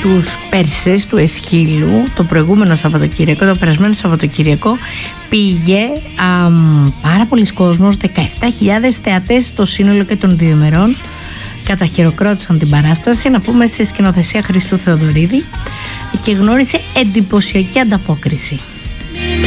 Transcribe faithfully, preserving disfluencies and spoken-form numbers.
τους Πέρσες του Εσχύλου το προηγούμενο Σαββατοκύριακο, το περασμένο Σαββατοκύριακο, πήγε α, πάρα πολλοί κόσμος, δεκαεπτά χιλιάδες θεατές στο σύνολο και των δύο ημερών. Καταχειροκρότησαν την παράσταση, να πούμε, σε σκηνοθεσία Χριστού Θεοδωρίδη, και γνώρισε εντυπωσιακή ανταπόκριση.